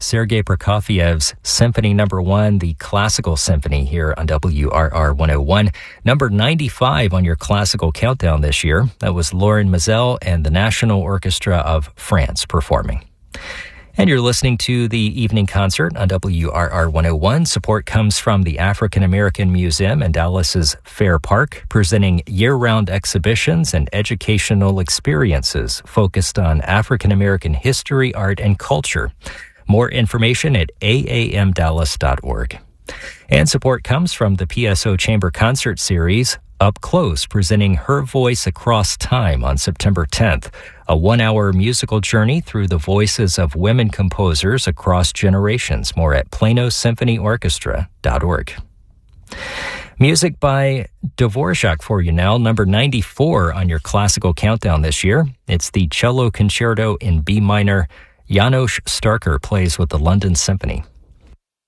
Sergei Prokofiev's Symphony No. 1, the Classical Symphony here on WRR 101. Number 95 on your classical countdown this year. That was Lauren Mazel and the National Orchestra of France performing. And you're listening to the evening concert on WRR 101. Support comes from the African American Museum in Dallas's Fair Park, presenting year-round exhibitions and educational experiences focused on African American history, art, and culture. More information at aamdallas.org. And support comes from the PSO Chamber Concert Series, Up Close, presenting Her Voice Across Time on September 10th, a one-hour musical journey through the voices of women composers across generations. More at planosymphonyorchestra.org. Music by Dvorak for you now, number 94 on your classical countdown this year. It's the Cello Concerto in B minor. János Starker plays with the London Symphony.